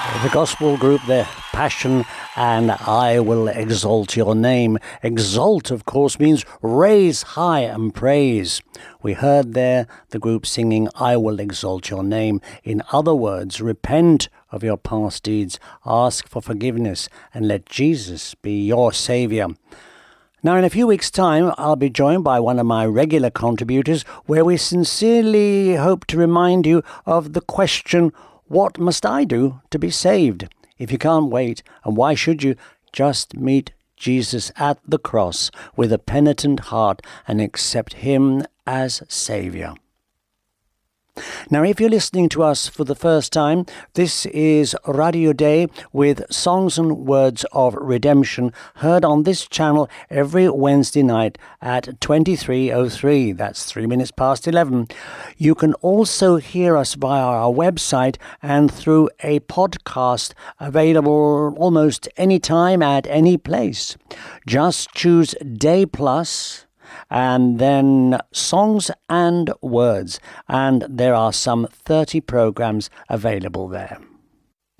The gospel group, their Passion and I Will Exalt Your Name. Exalt, of course, means raise high and praise. We heard there the group singing I Will Exalt Your Name. In other words, repent of your past deeds, ask for forgiveness, and let Jesus be your Saviour. Now, in a few weeks' time, I'll be joined by one of my regular contributors, where we sincerely hope to remind you of the question, what must I do to be saved? If you can't wait, and why should you, just meet Jesus at the cross with a penitent heart and accept him as Saviour. Now, if you're listening to us for the first time, this is Radio Day with Songs and Words of Redemption, heard on this channel every Wednesday night at 23:03. That's 3 minutes past 11. You can also hear us via our website and through a podcast available almost any time at any place. Just choose Day Plus and then Songs and Words, and there are some 30 programs available there.